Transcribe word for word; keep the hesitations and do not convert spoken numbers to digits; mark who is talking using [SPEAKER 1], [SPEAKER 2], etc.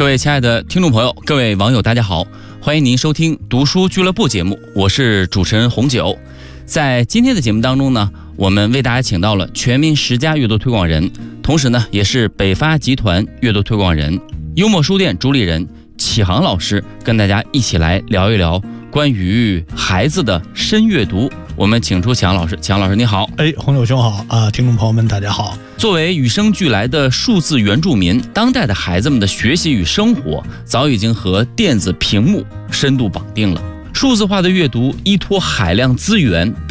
[SPEAKER 1] 各位亲爱的听众朋友，各位网友大家好，欢迎您收听读书俱乐部节目，我是主持人红九。在今天的节目当中呢，我们为大家请到了全民十佳阅读推广人，同时呢也是北发集团阅读推广人、幽默书店主理人启航老师，跟大家一起来聊一聊关于孩子的深阅读。我们请出启航老师。启航老师你好。
[SPEAKER 2] 哎，红友兄好啊！听众朋友们大家好。
[SPEAKER 1] 作为与生俱来的数字原住民，当代的孩子们的学习与生活早已经和电子屏幕深度绑定了。数字化的阅读依托海量资源